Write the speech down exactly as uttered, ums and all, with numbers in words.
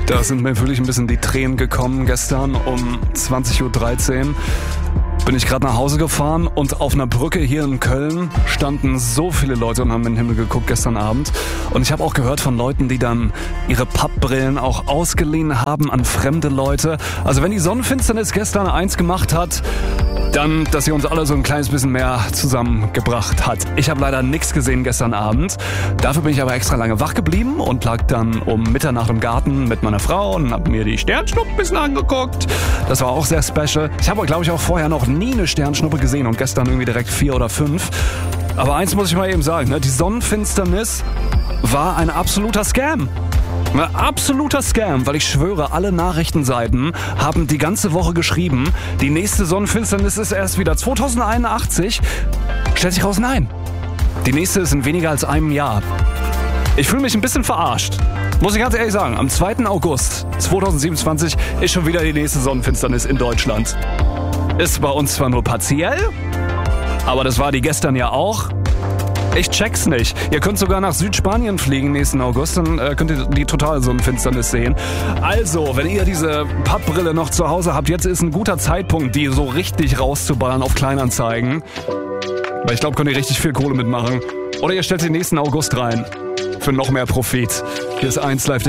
Da sind mir wirklich ein bisschen die Tränen gekommen. Gestern um zwanzig Uhr dreizehn bin ich gerade nach Hause gefahren und auf einer Brücke hier in Köln standen so viele Leute und haben in den Himmel geguckt gestern Abend. Und ich habe auch gehört von Leuten, die dann ihre Pappbrillen auch ausgeliehen haben an fremde Leute. Also wenn die Sonnenfinsternis gestern eins gemacht hat, dann, dass sie uns alle so ein kleines bisschen mehr zusammengebracht hat. Ich habe leider nichts gesehen gestern Abend. Dafür bin ich aber extra lange wach geblieben und lag dann um Mitternacht im Garten mit meiner Frau und habe mir die Sternschnuppen ein bisschen angeguckt. Das war auch sehr special. Ich habe, glaube ich, auch vorher noch nie eine Sternschnuppe gesehen und gestern irgendwie direkt vier oder fünf. Aber eins muss ich mal eben sagen, ne? Die Sonnenfinsternis war ein absoluter Scam. Ein absoluter Scam, weil ich schwöre, alle Nachrichtenseiten haben die ganze Woche geschrieben, die nächste Sonnenfinsternis ist erst wieder zwanzig einundachtzig. Stellt sich raus, nein. Die nächste ist in weniger als einem Jahr. Ich fühle mich ein bisschen verarscht. Muss ich ganz ehrlich sagen, am zweiten August zweitausendsiebenundzwanzig ist schon wieder die nächste Sonnenfinsternis in Deutschland. Ist bei uns zwar nur partiell, aber das war die gestern ja auch. Ich check's nicht. Ihr könnt sogar nach Südspanien fliegen nächsten August, dann äh, könnt ihr die totale Sonnenfinsternis sehen. Also, wenn ihr diese Pappbrille noch zu Hause habt, jetzt ist ein guter Zeitpunkt, die so richtig rauszuballern auf Kleinanzeigen. Weil ich glaube, könnt ihr richtig viel Kohle mitmachen. Oder ihr stellt den nächsten August rein. Für noch mehr Profit. Hier ist eins Live.